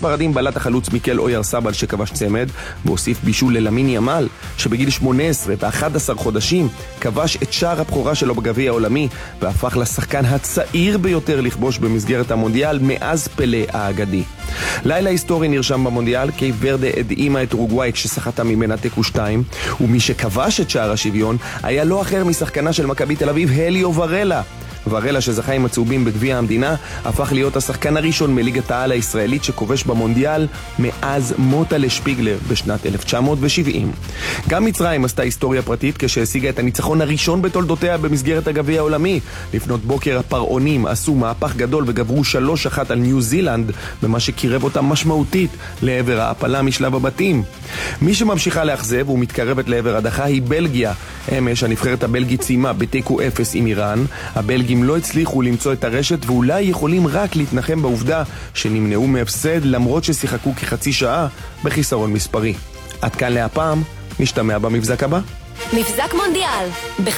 הספרדים בלט החלוץ מיקל אוירסבל שכבש צמד, והוסיף בישול ללמין ימל, שבגיל 18 ו11 חודשים כבש את שער הבכורה שלו בגביע העולמי, והפך לשחקן הצעיר ביותר לכבוש במסגרת המונדיאל מאז פלה האגדי. לילה היסטורי נרשם במונדיאל, קייפ ורדה הדהימה את אורוגוואי כששחטה ממנה תיקו 2, ומי שכבש את שער השוויון היה לא אחר משחקנה של מכבי תל אביב, הליו ורלה. ורלה שזכה עם הצהובים בגביע המדינה הפך להיות השחקן הראשון מליגת העל הישראלית שכובש במונדיאל מאז מוטלה שפיגלר בשנת 1970. גם מצרים עשתה היסטוריה פרטית כשהשיגה את הניצחון הראשון בתולדותיה במסגרת הגביע העולמי. לפנות בוקר הפרעונים עשו מהפך גדול וגברו 3-1 על ניו זילנד, במה שקירב אותה משמעותית לעבר ההפלה משלב הבתים. מי שממשיכה לאכזב ומתקרבת לעבר הדחה היא בלגיה. אמש הנבחרת הבלגית סיימה בתיקו 0 עם איראן. הבלגים לא הצליחו למצוא את הרשת ואולי יכולים רק להתנחם בעובדה שנמנעו מהפסד למרות ששיחקו כחצי שעה בחיסרון מספרי. עד כאן להפעם, נשתמע במבזק הבא. מבזק מונדיאל